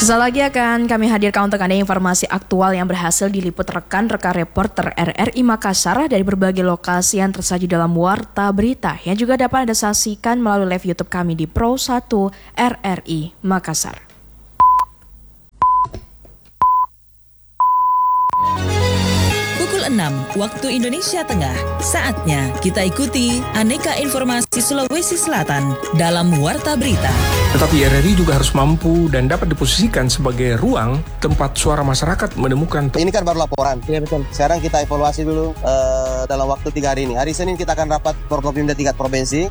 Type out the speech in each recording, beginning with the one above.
Sesaat lagi akan kami hadirkan untuk Anda informasi aktual yang berhasil diliput rekan-rekan reporter RRI Makassar dari berbagai lokasi yang tersaji dalam Warta Berita yang juga dapat Anda saksikan melalui live YouTube kami di Pro 1 RRI Makassar. Pukul 6 waktu Indonesia Tengah, saatnya kita ikuti aneka informasi Sulawesi Selatan dalam Warta Berita. Tetapi RRI juga harus mampu dan dapat diposisikan sebagai ruang tempat suara masyarakat menemukan. Ini kan baru laporan. Iya betul. Sekarang kita evaluasi dulu dalam waktu 3 hari ini. Hari Senin kita akan rapat Forkopimda tingkat provinsi.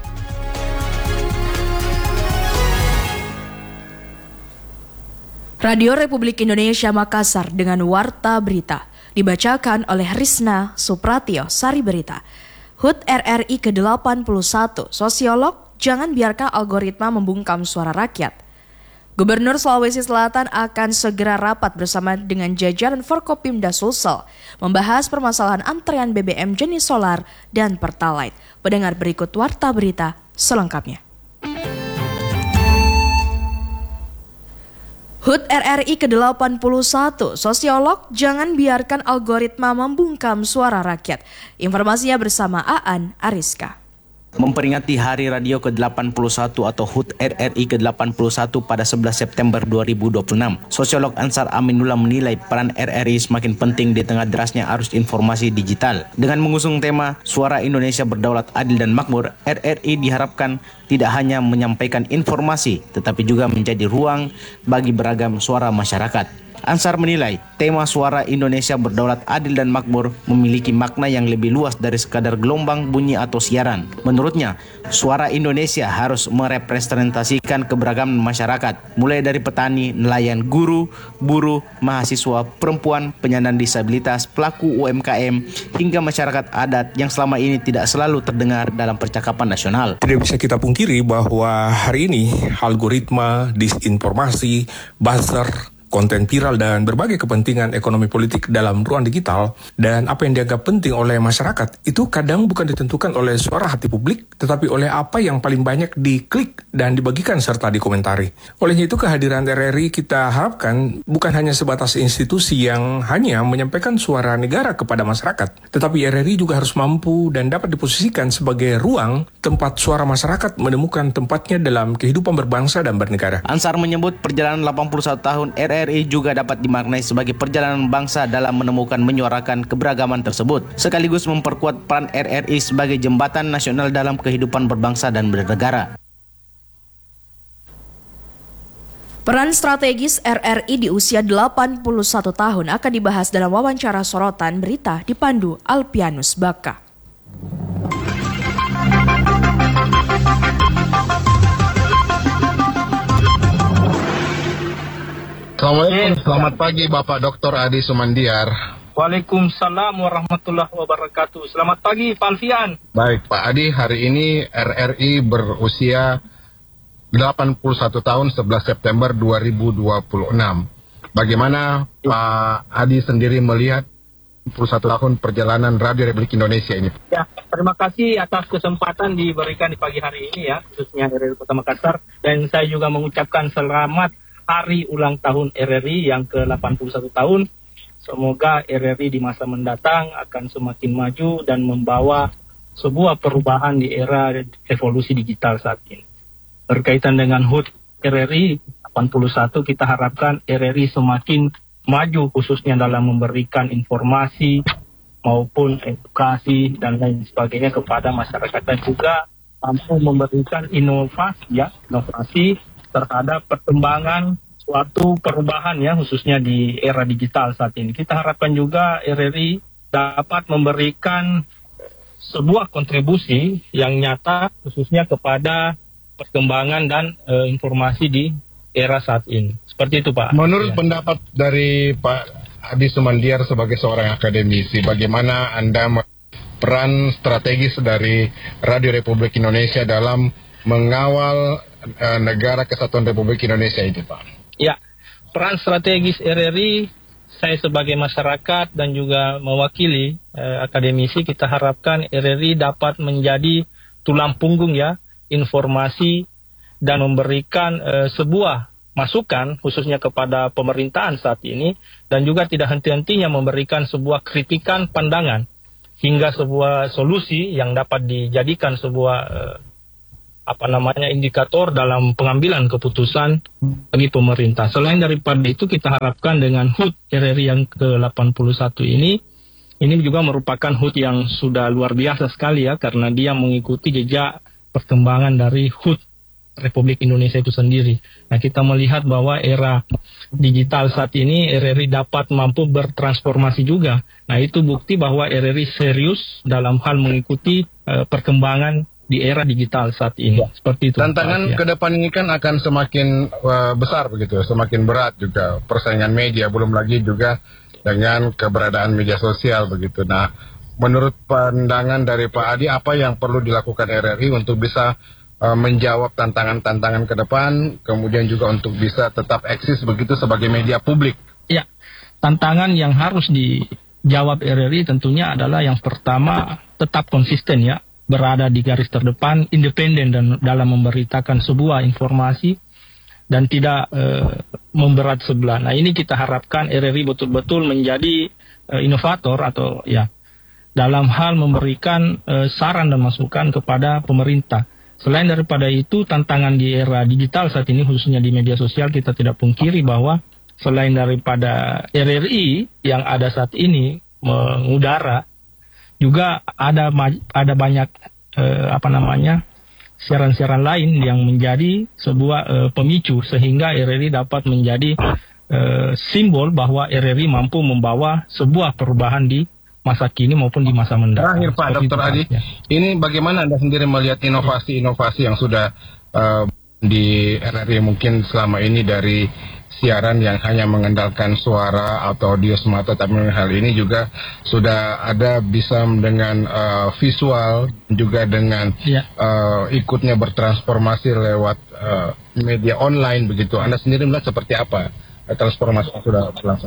Radio Republik Indonesia Makassar dengan Warta Berita dibacakan oleh Rizna Supratio Sari Berita. HUT RRI ke-81, sosiolog, jangan biarkan algoritma membungkam suara rakyat. Gubernur Sulawesi Selatan akan segera rapat bersama dengan jajaran Forkopimda Sulsel membahas permasalahan antrean BBM jenis solar dan Pertalite. Pendengar berikut Warta Berita selengkapnya. HUT RRI ke-81, sosiolog, jangan biarkan algoritma membungkam suara rakyat. Informasinya bersama Aan Ariska. Memperingati Hari Radio ke-81 atau HUT RRI ke-81 pada 11 September 2026, sosiolog Ansar Aminullah menilai peran RRI semakin penting di tengah derasnya arus informasi digital. Dengan mengusung tema Suara Indonesia Berdaulat Adil dan Makmur, RRI diharapkan tidak hanya menyampaikan informasi, tetapi juga menjadi ruang bagi beragam suara masyarakat. Ansar menilai tema Suara Indonesia Berdaulat Adil dan Makmur memiliki makna yang lebih luas dari sekadar gelombang bunyi atau siaran. Menurutnya, suara Indonesia harus merepresentasikan keberagaman masyarakat, mulai dari petani, nelayan, guru, buruh, mahasiswa, perempuan, penyandang disabilitas, pelaku UMKM, hingga masyarakat adat yang selama ini tidak selalu terdengar dalam percakapan nasional. Tidak bisa kita pungkiri bahwa hari ini algoritma, disinformasi, buzzer, konten viral dan berbagai kepentingan ekonomi politik dalam ruang digital dan apa yang dianggap penting oleh masyarakat itu kadang bukan ditentukan oleh suara hati publik tetapi oleh apa yang paling banyak diklik dan dibagikan serta dikomentari. Olehnya itu kehadiran RRI kita harapkan bukan hanya sebatas institusi yang hanya menyampaikan suara negara kepada masyarakat, tetapi RRI juga harus mampu dan dapat diposisikan sebagai ruang tempat suara masyarakat menemukan tempatnya dalam kehidupan berbangsa dan bernegara. Ansar menyebut perjalanan 81 tahun RRI juga dapat dimaknai sebagai perjalanan bangsa dalam menyuarakan keberagaman tersebut, sekaligus memperkuat peran RRI sebagai jembatan nasional dalam kehidupan berbangsa dan bernegara. Peran strategis RRI di usia 81 tahun akan dibahas dalam wawancara sorotan berita dipandu Alpianus Baka. Assalamualaikum, selamat pagi Bapak Dr. Adi Sumandiar. Waalaikumsalam warahmatullahi wabarakatuh. Selamat pagi Pak Alfian. Baik Pak Adi, hari ini RRI berusia 81 tahun 11 September 2026. Bagaimana Pak Adi sendiri melihat 21 tahun perjalanan Radio Republik Indonesia ini? Ya, terima kasih atas kesempatan diberikan di pagi hari ini ya, khususnya RRI Kota Makassar. Dan saya juga mengucapkan selamat Hari ulang tahun RRI yang ke-81 tahun. Semoga RRI di masa mendatang akan semakin maju dan membawa sebuah perubahan di era revolusi digital saat ini. Berkaitan dengan HUT RRI 81, kita harapkan RRI semakin maju khususnya dalam memberikan informasi maupun edukasi dan lain sebagainya kepada masyarakat dan juga mampu memberikan inovasi terhadap perkembangan suatu perubahan ya khususnya di era digital saat ini. Kita harapkan juga RRI dapat memberikan sebuah kontribusi yang nyata khususnya kepada perkembangan dan informasi di era saat ini. Seperti itu Pak. Menurut pendapat dari Pak Adi Sumandiar sebagai seorang akademisi, bagaimana Anda peran strategis dari Radio Republik Indonesia dalam mengawal negara kesatuan Republik Indonesia itu Pak? Ya, peran strategis RRI, saya sebagai masyarakat dan juga mewakili akademisi, kita harapkan RRI dapat menjadi tulang punggung ya, informasi dan memberikan sebuah masukan khususnya kepada pemerintahan saat ini, dan juga tidak henti-hentinya memberikan sebuah kritikan pandangan hingga sebuah solusi yang dapat dijadikan sebuah indikator dalam pengambilan keputusan bagi pemerintah. Selain daripada itu, kita harapkan dengan HUT RRI yang ke-81 ini juga merupakan HUT yang sudah luar biasa sekali ya, karena dia mengikuti jejak perkembangan dari HUT Republik Indonesia itu sendiri. Nah, kita melihat bahwa era digital saat ini RRI dapat mampu bertransformasi juga. Nah, itu bukti bahwa RRI serius dalam hal mengikuti perkembangan di era digital saat ini. Seperti itu. Tantangan ke depan ini kan akan semakin besar begitu, semakin berat juga persaingan media, belum lagi juga dengan keberadaan media sosial begitu. Nah, menurut pandangan dari Pak Adi, apa yang perlu dilakukan RRI untuk bisa menjawab tantangan-tantangan ke depan, kemudian juga untuk bisa tetap eksis begitu sebagai media publik? Ya, tantangan yang harus dijawab RRI tentunya adalah yang pertama, tetap konsisten ya, berada di garis terdepan, independen dan dalam memberitakan sebuah informasi dan tidak memberat sebelah. Nah, ini kita harapkan RRI betul-betul menjadi inovator atau ya dalam hal memberikan saran dan masukan kepada pemerintah. Selain daripada itu, tantangan di era digital saat ini khususnya di media sosial, kita tidak pungkiri bahwa selain daripada RRI yang ada saat ini mengudara, juga ada banyak siaran-siaran lain yang menjadi sebuah pemicu sehingga RRI dapat menjadi simbol bahwa RRI mampu membawa sebuah perubahan di masa kini maupun di masa mendatang. Terakhir Pak Dr. Adi, ini bagaimana Anda sendiri melihat inovasi-inovasi yang sudah di RRI mungkin selama ini, dari siaran yang hanya mengandalkan suara atau audio semata, tapi hal ini juga sudah ada bisa dengan visual, juga dengan ikutnya bertransformasi lewat media online begitu. Anda sendiri melihat seperti apa transformasi yang sudah berlangsung?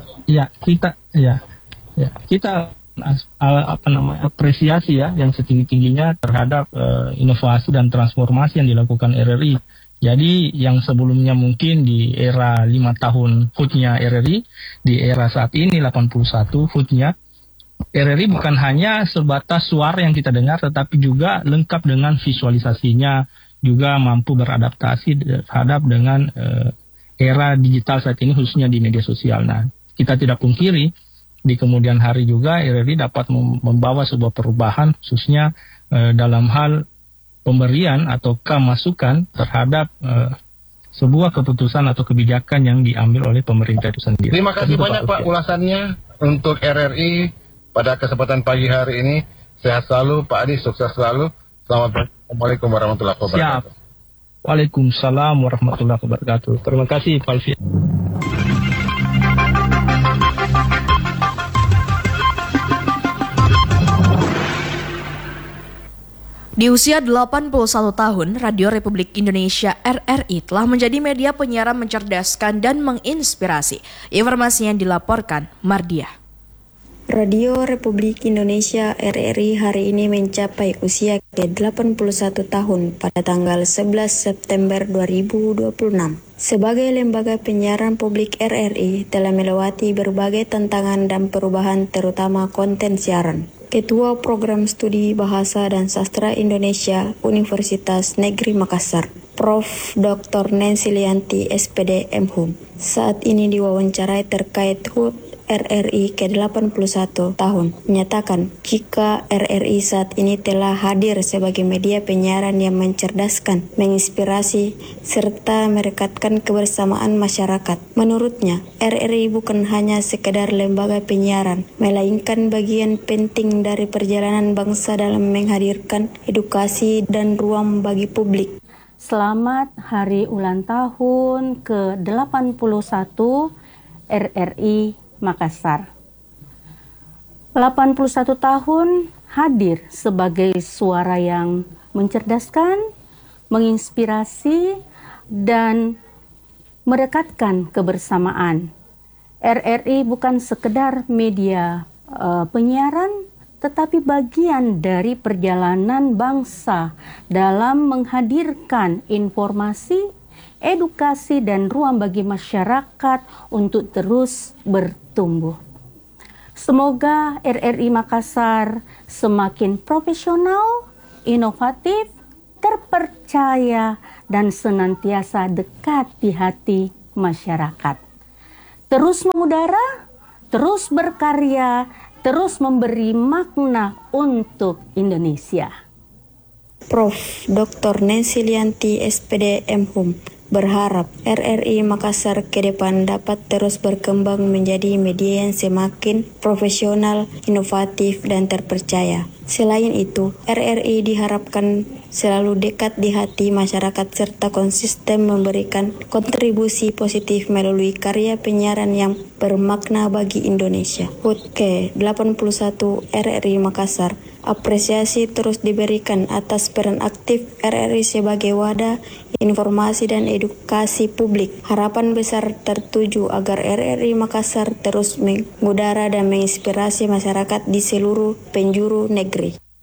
Kita apresiasi ya yang setinggi-tingginya terhadap inovasi dan transformasi yang dilakukan RRI. Jadi yang sebelumnya mungkin di era 5 tahun HUT-nya RRI, di era saat ini 81 HUT-nya, RRI bukan hanya sebatas suara yang kita dengar, tetapi juga lengkap dengan visualisasinya, juga mampu beradaptasi terhadap dengan era digital saat ini khususnya di media sosial. Nah, kita tidak pungkiri di kemudian hari juga RRI dapat membawa sebuah perubahan khususnya dalam hal pemberian atau masukan terhadap sebuah keputusan atau kebijakan yang diambil oleh pemerintah itu sendiri. Terima kasih banyak Pak ulasannya untuk RRI pada kesempatan pagi hari ini. Sehat selalu Pak Adi, sukses selalu. Selamat pagi. Assalamualaikum warahmatullahi wabarakatuh. Siap. Waalaikumsalam warahmatullahi wabarakatuh. Terima kasih Pak Alfian. Di usia 81 tahun, Radio Republik Indonesia RRI telah menjadi media penyiaran mencerdaskan dan menginspirasi. Informasinya dilaporkan Mardia. Radio Republik Indonesia RRI hari ini mencapai usia ke-81 tahun pada tanggal 11 September 2026. Sebagai lembaga penyiaran publik, RRI telah melewati berbagai tantangan dan perubahan terutama konten siaran. Ketua Program Studi Bahasa dan Sastra Indonesia Universitas Negeri Makassar, Prof. Dr. Nancy Lianti, SPD MHUM, saat ini diwawancarai terkait HUT RRI ke-81 tahun, menyatakan jika RRI saat ini telah hadir sebagai media penyiaran yang mencerdaskan, menginspirasi, serta merekatkan kebersamaan masyarakat. Menurutnya, RRI bukan hanya sekedar lembaga penyiaran, melainkan bagian penting dari perjalanan bangsa dalam menghadirkan edukasi dan ruang bagi publik. Selamat hari ulang tahun ke-81 RRI Makassar. 81 tahun hadir sebagai suara yang mencerdaskan, menginspirasi, dan merekatkan kebersamaan. RRI bukan sekedar media penyiaran, tetapi bagian dari perjalanan bangsa dalam menghadirkan informasi, edukasi, dan ruang bagi masyarakat untuk terus bertumbuh. Semoga RRI Makassar semakin profesional, inovatif, terpercaya, dan senantiasa dekat di hati masyarakat. Terus mengudara, terus berkarya, terus memberi makna untuk Indonesia. Prof. Dr. Nancy Lianti, SPD MHUM, berharap RRI Makassar ke depan dapat terus berkembang menjadi media yang semakin profesional, inovatif, dan terpercaya. Selain itu, RRI diharapkan selalu dekat di hati masyarakat serta konsisten memberikan kontribusi positif melalui karya penyiaran yang bermakna bagi Indonesia. HUT ke-81 RRI Makassar, apresiasi terus diberikan atas peran aktif RRI sebagai wadah informasi dan edukasi publik. Harapan besar tertuju agar RRI Makassar terus mengudara dan menginspirasi masyarakat di seluruh penjuru negeri.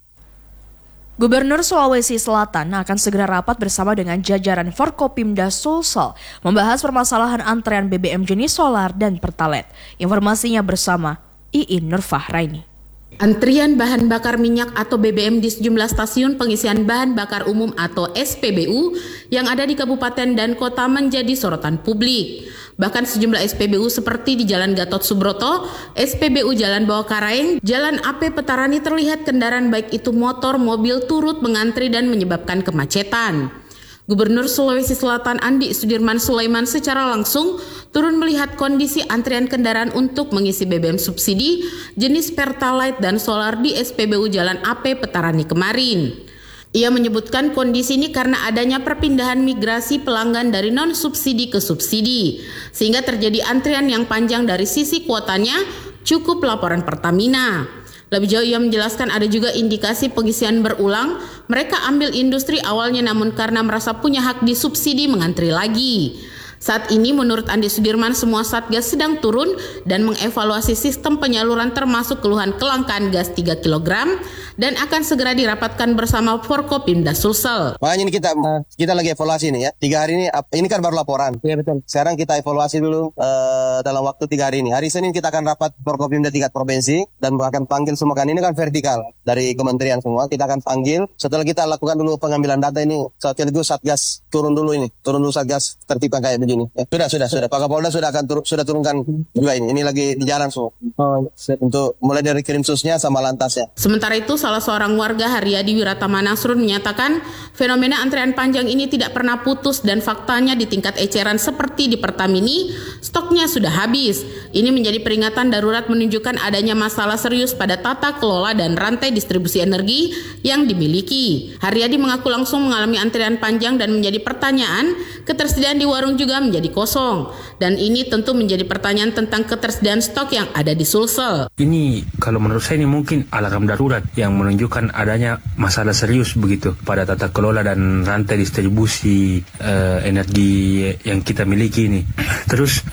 Gubernur Sulawesi Selatan akan segera rapat bersama dengan jajaran Forkopimda Sulsel membahas permasalahan antrean BBM jenis solar dan Pertalite. Informasinya bersama Iin Nurfahraini. Antrian bahan bakar minyak atau BBM di sejumlah stasiun pengisian bahan bakar umum atau SPBU yang ada di kabupaten dan kota menjadi sorotan publik. Bahkan sejumlah SPBU seperti di Jalan Gatot Subroto, SPBU Jalan Bawah Karaeng, Jalan AP Petarani terlihat kendaraan baik itu motor, mobil turut mengantri dan menyebabkan kemacetan. Gubernur Sulawesi Selatan Andi Sudirman Sulaiman secara langsung turun melihat kondisi antrian kendaraan untuk mengisi BBM subsidi jenis Pertalite dan solar di SPBU Jalan AP Petarani kemarin. Ia menyebutkan kondisi ini karena adanya perpindahan migrasi pelanggan dari non-subsidi ke subsidi, sehingga terjadi antrian yang panjang dari sisi kuotanya cukup laporan Pertamina. Lebih jauh ia menjelaskan ada juga indikasi pengisian berulang, mereka ambil industri awalnya namun karena merasa punya hak disubsidi mengantri lagi. Saat ini menurut Andi Sudirman semua Satgas sedang turun dan mengevaluasi sistem penyaluran termasuk keluhan kelangkaan gas 3 kg dan akan segera dirapatkan bersama Forkopimda Sulsel. Makanya ini kita lagi evaluasi ini ya. 3 hari ini kan baru laporan. Iya betul. Sekarang kita evaluasi dulu dalam waktu 3 hari ini. Hari Senin kita akan rapat Forkopimda tingkat provinsi dan akan panggil semua, kan ini kan vertikal dari kementerian semua. Kita akan panggil setelah kita lakukan dulu pengambilan data ini. Sekaligus Satgas turun dulu Satgas tertibkan kayak begini. Ya, sudah. Pak Kapolda sudah turunkan juga ini. Ini lagi di jalan semua. Untuk mulai dari Krimsusnya sama Lantasnya. Sementara itu salah seorang warga Haryadi Wiratama Nasrun menyatakan fenomena antrean panjang ini tidak pernah putus dan faktanya di tingkat eceran seperti di Pertamini stoknya sudah habis. Ini menjadi peringatan darurat menunjukkan adanya masalah serius pada tata kelola dan rantai distribusi energi yang dimiliki. Haryadi mengaku langsung mengalami antrian panjang dan menjadi pertanyaan ketersediaan di warung juga menjadi kosong. Dan ini tentu menjadi pertanyaan tentang ketersediaan stok yang ada di Sulsel. Ini kalau menurut saya ini mungkin alarm darurat yang menunjukkan adanya masalah serius begitu pada tata kelola dan rantai distribusi energi yang kita miliki ini. Terus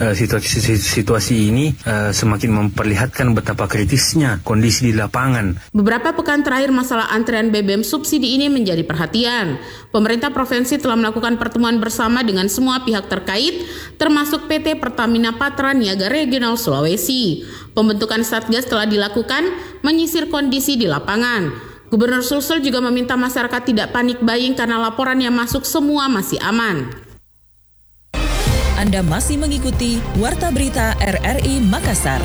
situasi ini semakin memperlihatkan betapa kritisnya kondisi di lapangan. Beberapa pekan terakhir masalah antrean BBM subsidi ini menjadi perhatian. Pemerintah provinsi telah melakukan pertemuan bersama dengan semua pihak terkait, termasuk PT Pertamina Patra Niaga Regional Sulawesi. Pembentukan Satgas telah dilakukan menyisir kondisi di lapangan. Gubernur Sulsel juga meminta masyarakat tidak panik buying karena laporan yang masuk semua masih aman. Anda masih mengikuti Warta Berita RRI Makassar.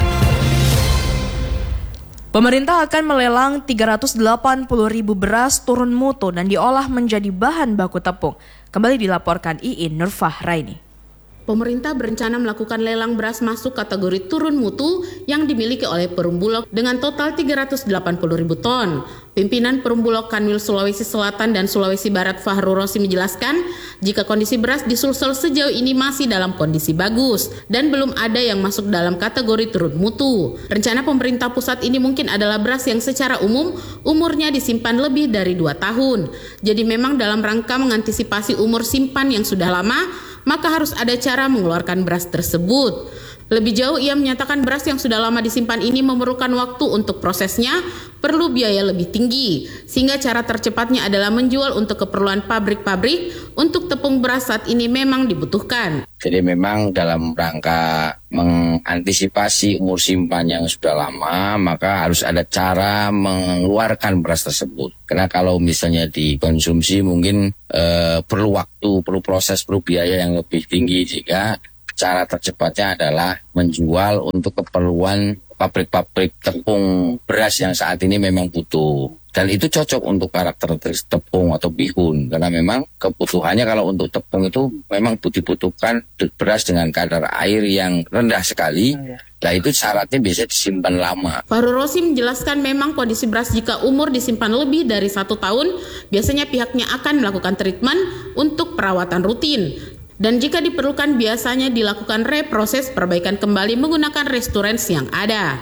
Pemerintah akan melelang 380.000 beras turun mutu dan diolah menjadi bahan baku tepung. Kembali dilaporkan Iin Nurfahraini. Pemerintah berencana melakukan lelang beras masuk kategori turun mutu yang dimiliki oleh Perum Bulog dengan total 380.000 ton. Pimpinan Perum Bulog Kanwil Sulawesi Selatan dan Sulawesi Barat Fahru Rosi menjelaskan jika kondisi beras di Sulsel sejauh ini masih dalam kondisi bagus dan belum ada yang masuk dalam kategori turun mutu. Rencana pemerintah pusat ini mungkin adalah beras yang secara umum umurnya disimpan lebih dari 2 tahun. Jadi memang dalam rangka mengantisipasi umur simpan yang sudah lama, maka harus ada cara mengeluarkan beras tersebut. Lebih jauh, ia menyatakan beras yang sudah lama disimpan ini memerlukan waktu untuk prosesnya, perlu biaya lebih tinggi, sehingga cara tercepatnya adalah menjual untuk keperluan pabrik-pabrik. Untuk tepung beras saat ini memang dibutuhkan. Jadi memang dalam rangka mengantisipasi umur simpan yang sudah lama, maka harus ada cara mengeluarkan beras tersebut. Karena kalau misalnya dikonsumsi mungkin perlu waktu, perlu proses, perlu biaya yang lebih tinggi, sehingga cara tercepatnya adalah menjual untuk keperluan pabrik-pabrik tepung beras yang saat ini memang butuh. Dan itu cocok untuk karakteristik tepung atau bihun. Karena memang kebutuhannya kalau untuk tepung itu memang dibutuhkan beras dengan kadar air yang rendah sekali. Nah itu syaratnya bisa disimpan lama. Fahru Rosi menjelaskan memang kondisi beras jika umur disimpan lebih dari 1 tahun, biasanya pihaknya akan melakukan treatment untuk perawatan rutin. Dan jika diperlukan biasanya dilakukan reproses perbaikan kembali menggunakan restorans yang ada.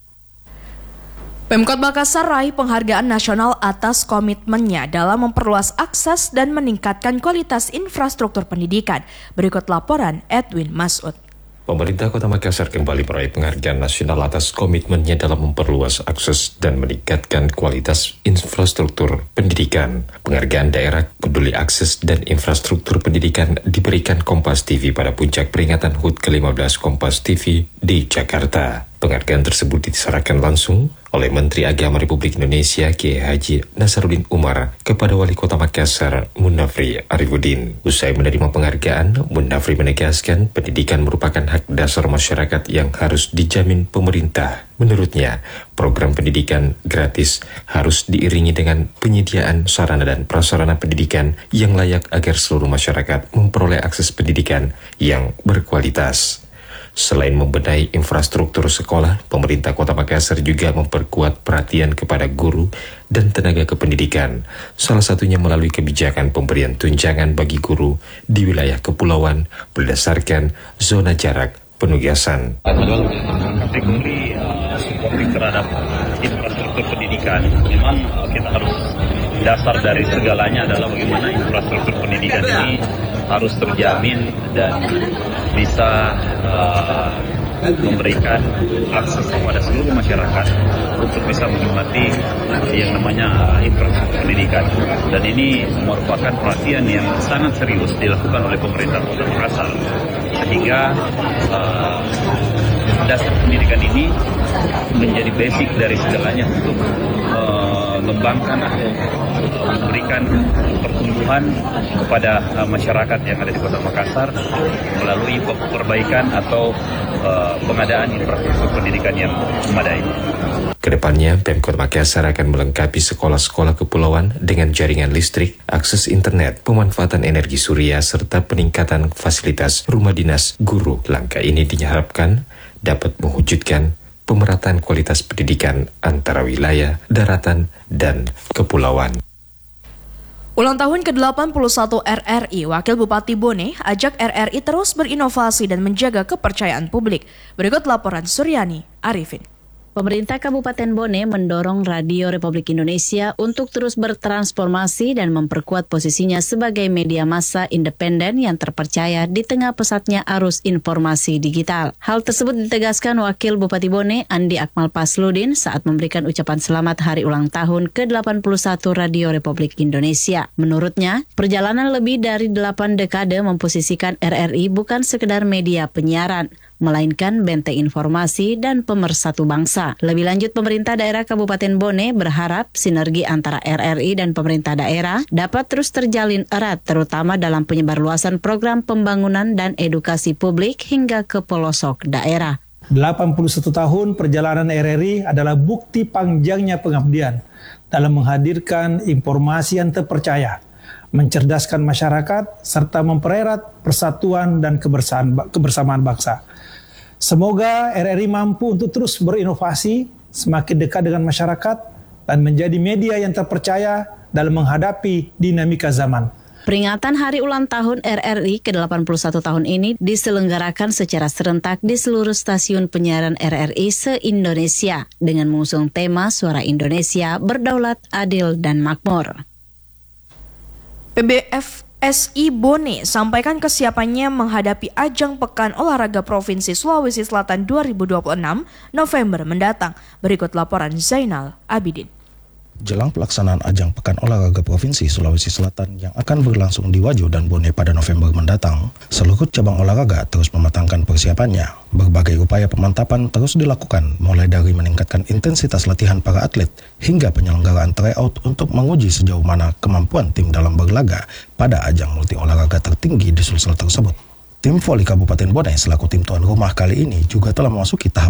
Pemkot Makassar raih penghargaan nasional atas komitmennya dalam memperluas akses dan meningkatkan kualitas infrastruktur pendidikan. Berikut laporan Edwin Masud. Pemerintah Kota Makassar kembali meraih penghargaan nasional atas komitmennya dalam memperluas akses dan meningkatkan kualitas infrastruktur pendidikan. Penghargaan daerah peduli akses dan infrastruktur pendidikan diberikan Kompas TV pada puncak peringatan HUT ke-15 Kompas TV di Jakarta. Penghargaan tersebut diserahkan langsung oleh Menteri Agama Republik Indonesia Kiai Haji Nasaruddin Umar kepada Wali Kota Makassar Munafri Arifuddin. Usai menerima penghargaan, Munafri menegaskan pendidikan merupakan hak dasar masyarakat yang harus dijamin pemerintah. Menurutnya, program pendidikan gratis harus diiringi dengan penyediaan sarana dan prasarana pendidikan yang layak agar seluruh masyarakat memperoleh akses pendidikan yang berkualitas. Selain membenahi infrastruktur sekolah, pemerintah Kota Makassar juga memperkuat perhatian kepada guru dan tenaga kependidikan, salah satunya melalui kebijakan pemberian tunjangan bagi guru di wilayah kepulauan berdasarkan zona jarak penugasan. Kategori supporting terhadap infrastruktur pendidikan, memang kita harus dasar dari segalanya adalah bagaimana infrastruktur pendidikan ini harus terjamin dan bisa memberikan akses kepada seluruh masyarakat untuk bisa menikmati yang namanya infrastruktur pendidikan. Dan ini merupakan perhatian yang sangat serius dilakukan oleh pemerintah Kota Makassar, sehingga dasar pendidikan ini menjadi basic dari segalanya untuk mengembangkan atau memberikan pertumbuhan kepada masyarakat yang ada di Kota Makassar melalui perbaikan atau pengadaan infrastruktur pendidikan yang memadai. Kedepannya, Pemkot Makassar akan melengkapi sekolah-sekolah kepulauan dengan jaringan listrik, akses internet, pemanfaatan energi surya, serta peningkatan fasilitas rumah dinas guru. Langkah ini diharapkan dapat mewujudkan pemerataan kualitas pendidikan antara wilayah, daratan, dan kepulauan. Ulang tahun ke-81 RRI, Wakil Bupati Bone ajak RRI terus berinovasi dan menjaga kepercayaan publik. Berikut laporan Suryani Arifin. Pemerintah Kabupaten Bone mendorong Radio Republik Indonesia untuk terus bertransformasi dan memperkuat posisinya sebagai media massa independen yang terpercaya di tengah pesatnya arus informasi digital. Hal tersebut ditegaskan Wakil Bupati Bone Andi Akmal Pasludin saat memberikan ucapan selamat hari ulang tahun ke-81 Radio Republik Indonesia. Menurutnya, perjalanan lebih dari 8 dekade memposisikan RRI bukan sekedar media penyiaran, melainkan benteng informasi dan pemersatu bangsa. Lebih lanjut, pemerintah daerah Kabupaten Bone berharap sinergi antara RRI dan pemerintah daerah dapat terus terjalin erat, terutama dalam penyebarluasan program pembangunan dan edukasi publik hingga ke pelosok daerah. 81 tahun perjalanan RRI adalah bukti panjangnya pengabdian dalam menghadirkan informasi yang terpercaya, mencerdaskan masyarakat, serta mempererat persatuan dan kebersamaan bangsa. Semoga RRI mampu untuk terus berinovasi, semakin dekat dengan masyarakat, dan menjadi media yang terpercaya dalam menghadapi dinamika zaman. Peringatan Hari Ulang Tahun RRI ke-81 tahun ini diselenggarakan secara serentak di seluruh stasiun penyiaran RRI se-Indonesia dengan mengusung tema Suara Indonesia Berdaulat, Adil, dan Makmur. PBF SI Bone sampaikan kesiapannya menghadapi ajang Pekan Olahraga Provinsi Sulawesi Selatan 2026 November mendatang. Berikut laporan Zainal Abidin. Jelang pelaksanaan ajang Pekan Olahraga Provinsi Sulawesi Selatan yang akan berlangsung di Wajo dan Bone pada November mendatang, seluruh cabang olahraga terus mematangkan persiapannya. Berbagai upaya pemantapan terus dilakukan, mulai dari meningkatkan intensitas latihan para atlet hingga penyelenggaraan tryout untuk menguji sejauh mana kemampuan tim dalam berlaga pada ajang multi olahraga tertinggi di Sulsel tersebut. Tim voli Kabupaten Bone selaku tim tuan rumah kali ini juga telah memasuki tahap